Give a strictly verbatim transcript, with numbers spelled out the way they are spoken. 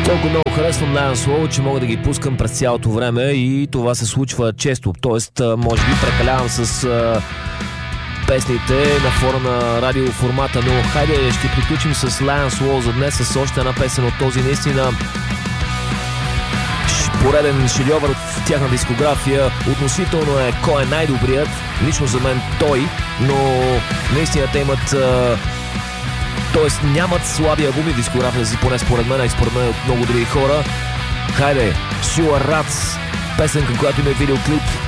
Толкова много харесвам Lion Swallow, че мога да ги пускам през цялото време и това се случва често. Тоест, може би прекалявам с а, песните на фона на радиоформата, но хайде ще приключим с Lion Swallow за днес с още една песен от този наистина пореден шедьовър от тяхна дискография. Относително е кой е най-добрият. Лично за мен той, но наистина те имат а, Тоест нямат слаби албуми в дискографията си, поне според мен и според мен от много други хора. Хайде, Sure Rats, песен, към която има видеоклип.